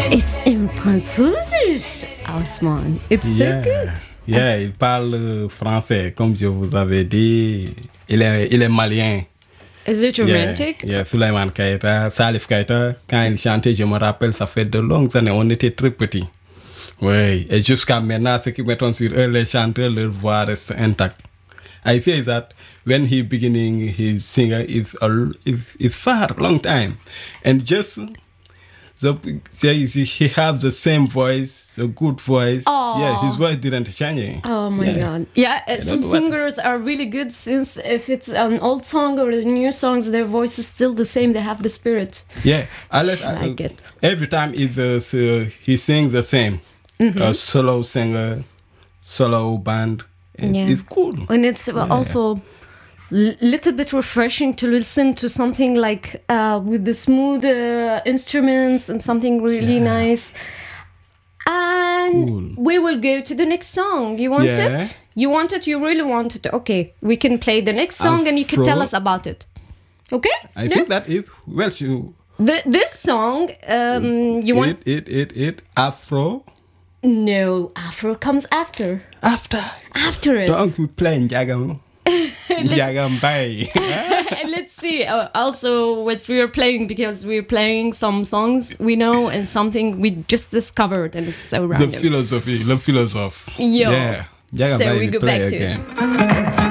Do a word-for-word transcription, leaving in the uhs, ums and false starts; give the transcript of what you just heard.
It's in Französisch, Osman. It's so Yeah. good. Yeah, il parle français, comme je vous avais dit. Il est, il est malien. Is it romantic? Yeah, yeah. Souleymane Keita, Salif Keita, quand il chantait, je me rappelle, ça fait de longues années, on était très petits. Oui, et jusqu'à maintenant, ceux qui mettent sur eux, les chanteurs, leur voix reste intacte. I feel that when he beginning his singer, it's a it's, it's far, long time. And just the he has the same voice, a good voice. Aww. Yeah, his voice didn't change. Oh my Yeah. god. Yeah, uh, some that's what- singers are really good since if it's an old song or a new songs, their voice is still the same. They have the spirit. Yeah, I like, I like it. Every time it, uh, he sings the same. Mm-hmm. A solo singer, solo band. It, Yeah. It's cool. And it's also a little bit refreshing to listen to something like uh, with the smooth uh, instruments and something really Yeah. nice. And Cool. we will go to the next song. You want Yeah. it? You want it? You really want it? Okay, we can play the next song and you can tell Afro. us about it. Okay? I No? think that is, well, you, The, this song, um, you want... it, it, it, it, Afro, No, Afro comes after. after. After it. Don't we play Njagam? Njagam Bay. And let's see uh, also what we are playing, because we're playing some songs we know and something we just discovered, and it's so The random. philosophy, the philosophy. Yo. Yeah. Njagam So Bay we we go play back to it. again.